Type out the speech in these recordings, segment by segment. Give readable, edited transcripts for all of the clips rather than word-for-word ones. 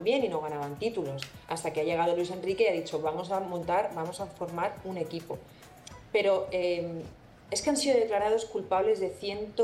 bien y no ganaban títulos, hasta que ha llegado Luis Enrique y ha dicho vamos a formar un equipo. Pero es que han sido declarados culpables de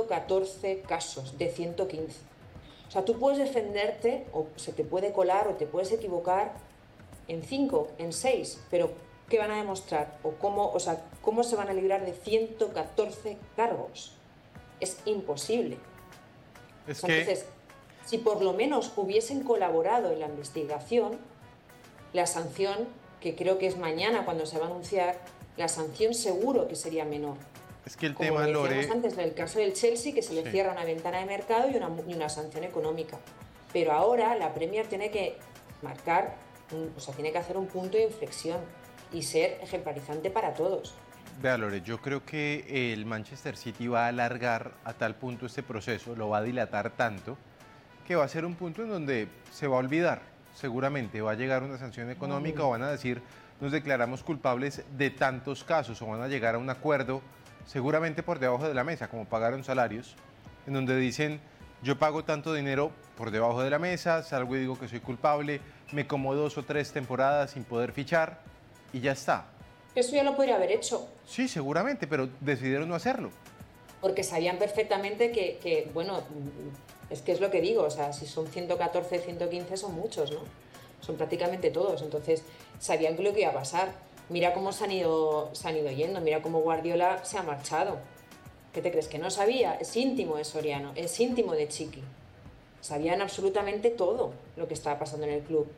114 casos, de 115. O sea, tú puedes defenderte o se te puede colar o te puedes equivocar en 5, en 6, pero ¿qué van a demostrar? ¿Cómo se van a librar de 114 cargos? Es imposible. Entonces, si por lo menos hubiesen colaborado en la investigación, la sanción, que creo que es mañana cuando se va a anunciar, la sanción seguro que sería menor. Es que el Como tema, lo decíamos Lore... antes, en el caso del Chelsea, que se le cierra una ventana de mercado y una sanción económica. Pero ahora la Premier tiene que marcar, tiene que hacer un punto de inflexión y ser ejemplarizante para todos. Vea, Lore, yo creo que el Manchester City va a alargar a tal punto este proceso, lo va a dilatar tanto, que va a ser un punto en donde se va a olvidar. Seguramente va a llegar una sanción económica o van a decir, nos declaramos culpables de tantos casos, o van a llegar a un acuerdo, seguramente por debajo de la mesa, como pagaron salarios, en donde dicen, yo pago tanto dinero por debajo de la mesa, salgo y digo que soy culpable, me como 2 o 3 temporadas sin poder fichar y ya está. Eso ya lo podría haber hecho. Sí, seguramente, pero decidieron no hacerlo. Porque sabían perfectamente que bueno, es que es lo que digo, o sea, si son 114, 115 son muchos, ¿no? Son prácticamente todos, entonces sabían que lo que iba a pasar. Mira cómo se han ido yendo, mira cómo Guardiola se ha marchado. ¿Qué te crees? ¿Que no sabía? Es íntimo de Soriano, es íntimo de Chiqui. Sabían absolutamente todo lo que estaba pasando en el club.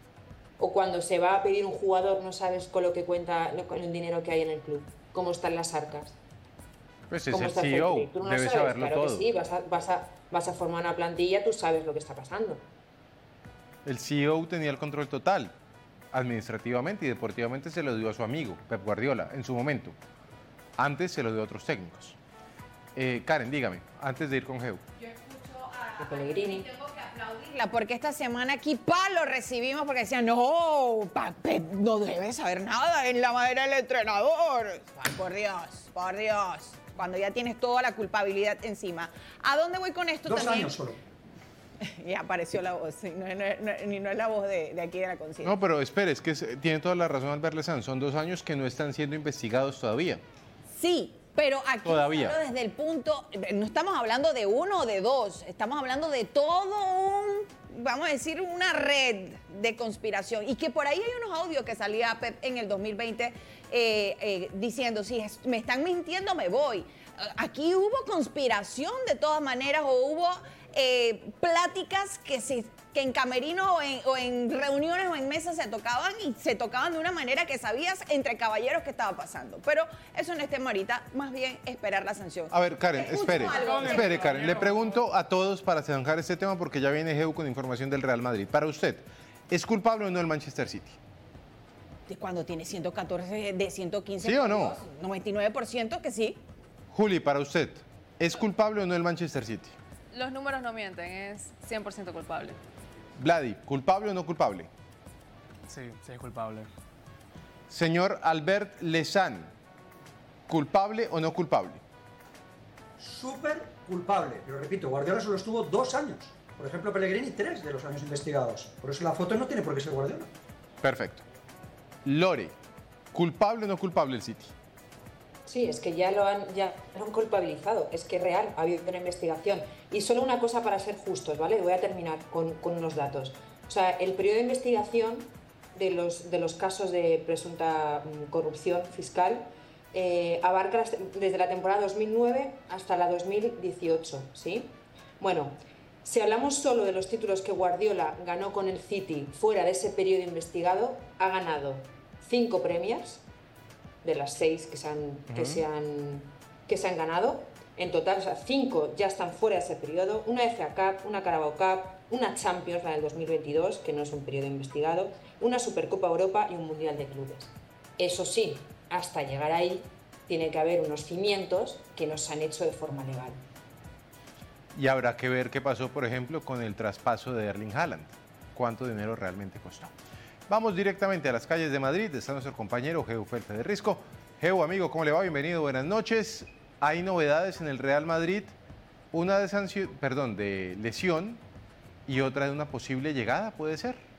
O cuando se va a pedir un jugador no sabes con lo que cuenta, con el dinero que hay en el club, cómo están las arcas. Pues es el CEO, tú no debe sabes, saberlo claro todo. que sí, vas a formar una plantilla, tú sabes lo que está pasando. El CEO tenía el control total, administrativamente y deportivamente se lo dio a su amigo, Pep Guardiola, en su momento. Antes se lo dio a otros técnicos. Karen, dígame, antes de ir con Geu. Yo escucho a Pellegrini. Tengo que aplaudirla porque esta semana aquí palo recibimos porque decían, no, Pep no debe saber nada en la madera del entrenador. Ay, por Dios, por Dios. Cuando ya tienes toda la culpabilidad encima. ¿A dónde voy con esto 2 también? años solo. Y apareció la voz, sí, no es la voz de aquí de la conciencia. No, pero espere, es que tiene toda la razón Albert Lezán, son 2 años que no están siendo investigados todavía. Sí, pero aquí Todavía. hablo desde el punto, no estamos hablando de uno o de dos, estamos hablando de todo vamos a decir, una red de conspiración. Y que por ahí hay unos audios que salía Pep en el 2020 diciendo, si me están mintiendo, me voy. Aquí hubo conspiración de todas maneras, o hubo pláticas que en camerino o en reuniones o en mesas se tocaban y se tocaban de una manera que sabías entre caballeros qué estaba pasando. Pero eso no es tema ahorita, más bien esperar la sanción. A ver, Karen, espere, Karen. Le pregunto a todos para zanjar este tema porque ya viene Geu con información del Real Madrid. Para usted, ¿es culpable o no el Manchester City? Cuando tiene 114 de 115. ¿Sí o no? 99% que sí. Juli, para usted, ¿es culpable o no el Manchester City? Los números no mienten, es 100% culpable. Vladi, ¿culpable o no culpable? Sí, sí es culpable. Señor Albert Lezán, ¿culpable o no culpable? Súper culpable. Pero repito, Guardiola solo estuvo 2 años. Por ejemplo, Pellegrini 3 de los años investigados. Por eso la foto no tiene por qué ser Guardiola. Perfecto. Lore, ¿culpable o no culpable el City? Sí, es que ya lo han culpabilizado, es que es real, ha habido una investigación. Y solo una cosa para ser justos, ¿vale? Voy a terminar con unos datos. O sea, el periodo de investigación de los casos de presunta corrupción fiscal abarca desde la temporada 2009 hasta la 2018, ¿sí? Bueno, si hablamos solo de los títulos que Guardiola ganó con el City fuera de ese periodo investigado, ha ganado 5 Premiers, de las 6 que se han ganado. En total, o sea, 5 ya están fuera de ese periodo. Una FA Cup, una Carabao Cup, una Champions, la del 2022, que no es un periodo investigado, una Supercopa Europa y un Mundial de Clubes. Eso sí, hasta llegar ahí tiene que haber unos cimientos que no se han hecho de forma legal. Y habrá que ver qué pasó, por ejemplo, con el traspaso de Erling Haaland. ¿Cuánto dinero realmente costó? Vamos directamente a las calles de Madrid. Está nuestro compañero Geu Felpe de Risco. Geu, amigo, ¿cómo le va? Bienvenido, buenas noches. Hay novedades en el Real Madrid, una de lesión y otra de una posible llegada, ¿puede ser?